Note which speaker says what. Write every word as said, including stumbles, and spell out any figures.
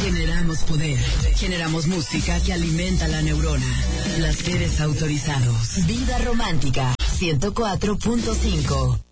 Speaker 1: Generamos poder. Generamos música que alimenta la neurona. Placeres autorizados. Vida romántica. ciento cuatro punto cinco.